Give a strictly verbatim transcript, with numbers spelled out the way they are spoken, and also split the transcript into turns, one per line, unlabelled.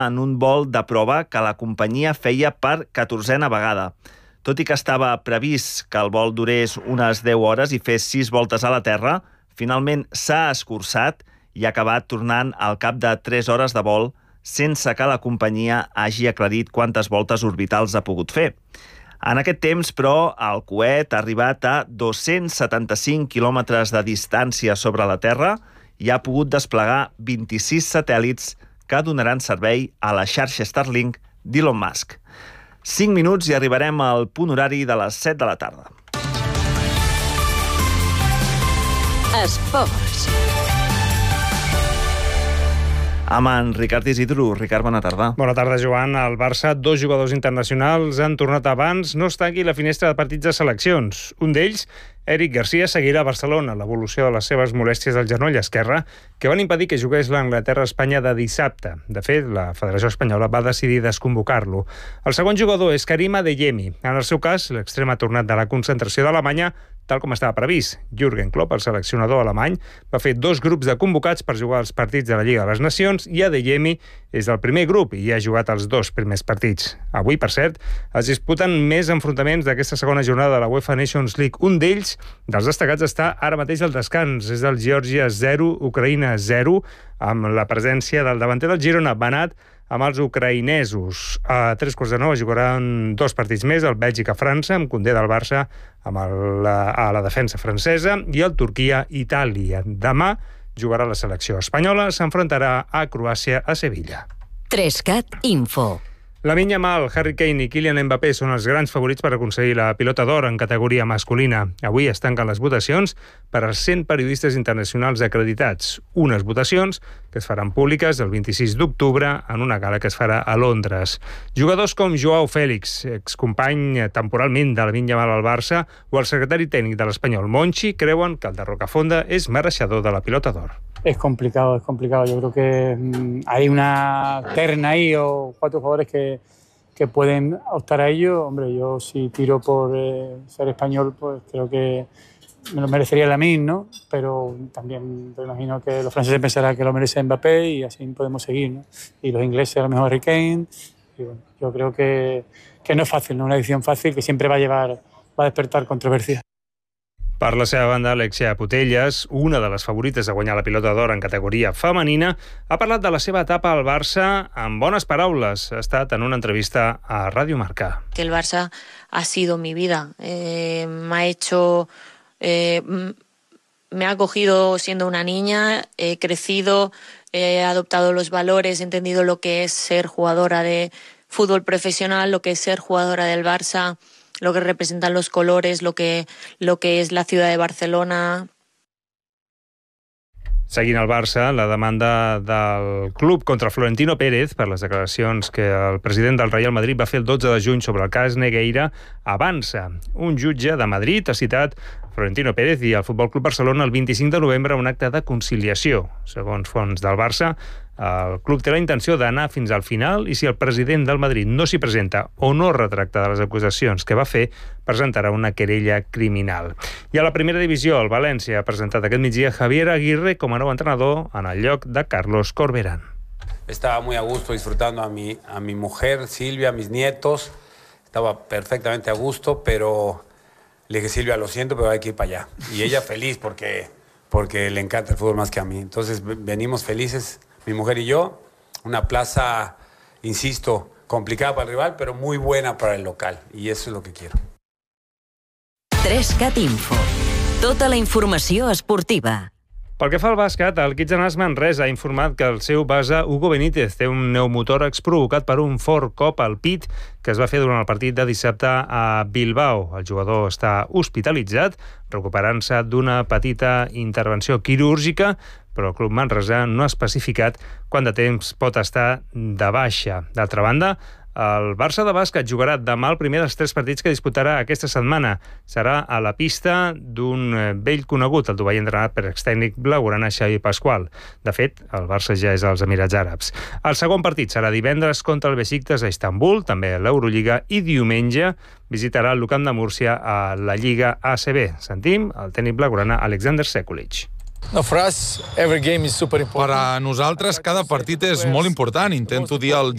en un vol de prova que la companyia feia per catorzena vegada. Tot i que estava previst que el vol durés unes deu hores i fes sis voltes a la Terra, finalment s'ha escurçat i ha acabat tornant al cap de tres hores de vol sense que la companyia hagi aclarit quantes voltes orbitals ha pogut fer. En aquest temps, però, el coet ha arribat a dos-cents setanta-cinc quilòmetres de distància sobre la Terra i ha pogut desplegar vint-i-sis satèl·lits que donaran servei a la xarxa Starlink d'Elon Musk. cinc minuts i arribarem al punt horari de les set de la tarda.
Esports.
Amb en Ricard Isidro. Ricard, bona tarda.
Bona tarda, Joan. Al Barça, dos jugadors internacionals han tornat abans no es tanqui la finestra de partits de seleccions. Un d'ells, Eric Garcia, seguirà a Barcelona. L'evolució de les seves molèsties al genoll esquerre que van impedir que jugués l'Anglaterra-Espanya de dissabte. De fet, la Federació Espanyola va decidir desconvocar-lo. El segon jugador és Karim Adeyemi. En el seu cas, l'extrem ha tornat de la concentració d'Alemanya tal com estava previst. Jürgen Klopp, el seleccionador alemany, va fer dos grups de convocats per jugar els partits de la Lliga de les Nacions i Adeyemi és del primer grup i ha jugat els dos primers partits. Avui, per cert, es disputen més enfrontaments d'aquesta segona jornada de la UEFA Nations League. Un d'ells, dels destacats, està ara mateix al descans. És el Geòrgia zero, Ucraïna zero, amb la presència del davanter del Girona, Banat, amb els ucraïnesos. A tres quarts de nou jugaran dos partits més, el Bèlgica-França, amb Koundé del Barça, amb el, a la defensa francesa, i el Turquia-Itàlia. Demà jugarà la selecció espanyola, s'enfrontarà a Croàcia a Sevilla.
tres cat Info.
Lamine Yamal, Harry Kane i Kylian Mbappé són els grans favorits per aconseguir la pilota d'or en categoria masculina. Avui es tanquen les votacions per als cent periodistes internacionals acreditats. Unes votacions que es faran públiques el vint-i-sis d'octubre en una gala que es farà a Londres. Jugadors com Joao Félix, excompany temporalment de Lamine Yamal al Barça, o el secretari tècnic de l'Espanyol, Monchi, creuen que el de Rocafonda és mereixedor de la pilota d'or.
Es complicado, es complicado. Yo creo que mmm, hay una terna ahí o cuatro jugadores que, que pueden optar a ello. Hombre, yo si tiro por eh, ser español, pues creo que me lo merecería Lamine, ¿no? Pero también me imagino que los franceses pensarán que lo merece Mbappé y así podemos seguir, ¿no? Y los ingleses a lo mejor Harry Kane. Y bueno, yo creo que, que no es fácil, no es una decisión fácil que siempre va a llevar, va a despertar controversia.
Per la seva banda, Alexia Putellas, una de les favorites a guanyar la pilota d'or en categoria femenina, ha parlat de la seva etapa al Barça amb bones paraules. Ha estat en una entrevista a Radio Marca.
Que el Barça ha sido mi vida. Eh, me ha hecho... Eh, me ha acogido siendo una niña, he crecido, he adoptado los valores, he entendido lo que es ser jugadora de fútbol profesional, lo que es ser jugadora del Barça, lo que representan los colores, lo que, lo que es la ciudad de Barcelona.
Seguint el Barça, la demanda del club contra Florentino Pérez per les declaracions que el president del Real Madrid va fer el dotze de juny sobre el cas Negreira avança. Un jutge de Madrid ha citat Florentino Pérez i el Futbol Club Barcelona el vint-i-cinc de novembre a un acte de conciliació. Segons fonts del Barça, el club té la intenció d'anar fins al final i si el president del Madrid no s'hi presenta o no retracta de les acusacions que va fer, presentarà una querella criminal. I a la primera divisió, el València ha presentat aquest migdia Javier Aguirre com a nou entrenador en el lloc de Carlos Corberán.
Estaba muy a gusto disfrutando a mi, a mi mujer, Silvia, a mis nietos. Estaba perfectamente a gusto, pero le dije, Silvia, lo siento, pero hay que ir para allá. Y ella feliz porque, porque le encanta el fútbol más que a mí. Entonces venimos felices, mi mujer y yo. Una plaza, insisto, complicada para el rival, pero muy buena para el local. Y eso es lo que quiero.
tres cat Info. Tota la informació esportiva.
Pel que fa al bàsquet, el Kitsanàs Manresa ha informat que el seu base Hugo Benítez té un pneumotòrax provocat per un fort cop al pit que es va fer durant el partit de dissabte a Bilbao. El jugador està hospitalitzat, recuperant-se d'una petita intervenció quirúrgica, però el club manresà no ha especificat quant de temps pot estar de baixa. D'altra banda, el Barça de bàsquet jugarà demà el primer dels tres partits que disputarà aquesta setmana. Serà a la pista d'un vell conegut, el Dubai entrenat per extècnic blaugrana Xavi Pasqual. De fet, el Barça ja és als Emirats Àrabs. El segon partit serà divendres contra el Besiktas a Istanbul, també a l'Eurolliga, i diumenge visitarà el Lucam de Múrcia a la Lliga A C B. Sentim el tècnic blaugrana Alexander Sekulic.
Per a nosaltres, cada partit és molt important. Intento dir el